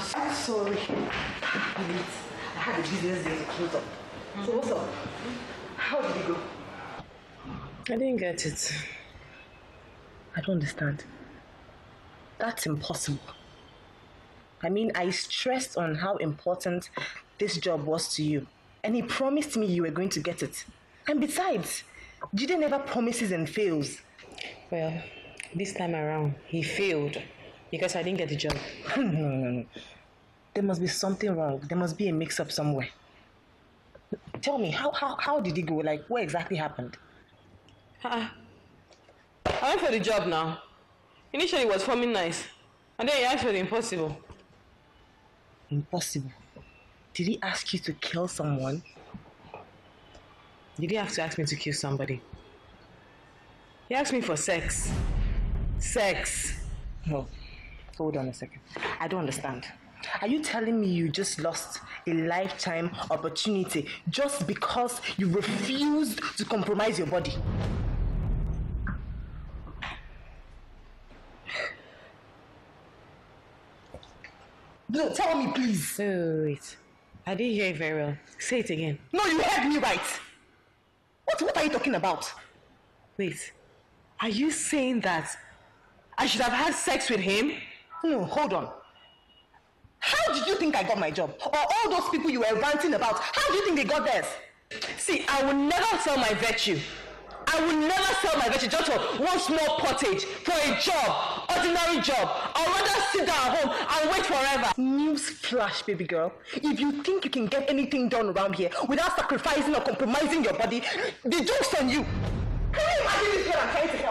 so sorry. Wait, I had a business day to close up. So what's up? How did it go? I didn't get it. I don't understand. That's impossible. I mean, I stressed on how important this job was to you. And he promised me you were going to get it. And besides, Jide never promises and fails. Well, this time around, he failed because I didn't get the job. No. There must be something wrong. There must be a mix-up somewhere. Tell me, how did it go? Like, what exactly happened? I went for the job now. Initially, it was forming nice. And then he asked for the impossible. Impossible. Did he ask you to kill someone? Did he have to ask me to kill somebody? He asked me for sex. Sex. No. Hold on a second. I don't understand. Are you telling me you just lost a lifetime opportunity just because you refused to compromise your body? No, tell me please. Wait. I didn't hear it very well. Say it again. No, you heard me right. What are you talking about? Wait. Are you saying that I should have had sex with him? No, hold on. How did you think I got my job? Or all those people you were ranting about, how do you think they got theirs? See, I will never sell my virtue. I will never sell my virtue just for one small pottage, for a job, ordinary job. I'd rather sit down at home and wait forever. News flash, baby girl. If you think you can get anything done around here without sacrificing or compromising your body, the joke's on you. Can you imagine this girl I'm trying to